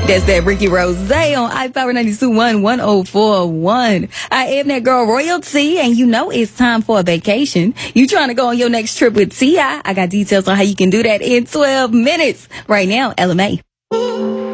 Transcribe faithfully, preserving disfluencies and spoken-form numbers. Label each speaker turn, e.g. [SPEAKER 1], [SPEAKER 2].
[SPEAKER 1] That's that Ricky Rose on iPower ninety-two point one, one oh four point one. I am that girl Royalty, and you know it's time for a vacation. You trying to go on your next trip with T I? I got details on how you can do that in twelve minutes. Right now, L M A.